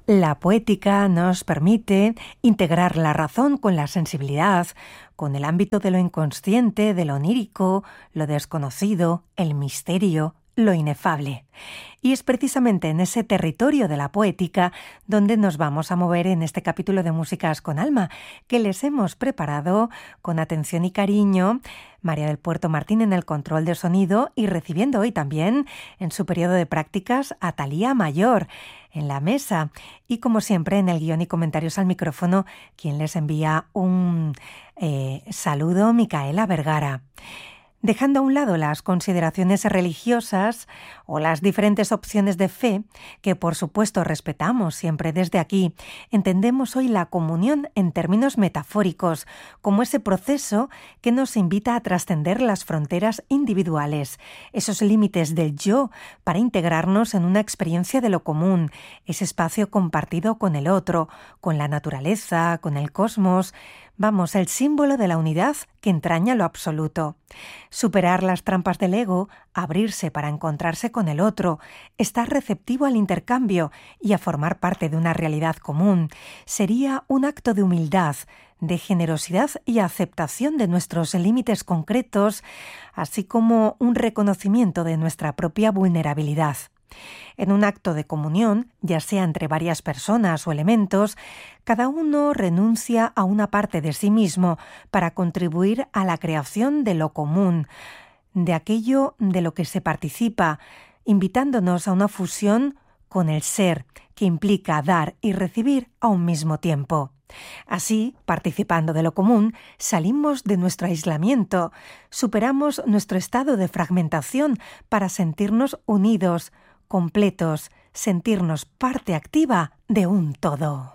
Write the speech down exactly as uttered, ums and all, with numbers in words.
La poética nos permite integrar la razón con la sensibilidad, con el ámbito de lo inconsciente, de lo onírico, lo desconocido, el misterio, lo inefable. Y es precisamente en ese territorio de la poética donde nos vamos a mover en este capítulo de Músicas con Alma, que les hemos preparado con atención y cariño María del Puerto Martín en el control de sonido y recibiendo hoy también en su periodo de prácticas a Thalía Mayor en la mesa. Y como siempre en el guión y comentarios al micrófono, quien les envía un eh, saludo, Micaela Vergara. Dejando a un lado las consideraciones religiosas o las diferentes opciones de fe, que por supuesto respetamos siempre desde aquí, entendemos hoy la comunión en términos metafóricos, como ese proceso que nos invita a trascender las fronteras individuales, esos límites del yo, para integrarnos en una experiencia de lo común, ese espacio compartido con el otro, con la naturaleza, con el cosmos. Vamos, el símbolo de la unidad que entraña lo absoluto. Superar las trampas del ego, abrirse para encontrarse con el otro, estar receptivo al intercambio y a formar parte de una realidad común, sería un acto de humildad, de generosidad y aceptación de nuestros límites concretos, así como un reconocimiento de nuestra propia vulnerabilidad. En un acto de comunión, ya sea entre varias personas o elementos, cada uno renuncia a una parte de sí mismo para contribuir a la creación de lo común, de aquello de lo que se participa, invitándonos a una fusión con el ser, que implica dar y recibir a un mismo tiempo. Así, participando de lo común, salimos de nuestro aislamiento, superamos nuestro estado de fragmentación para sentirnos unidos, completos, sentirnos parte activa de un todo.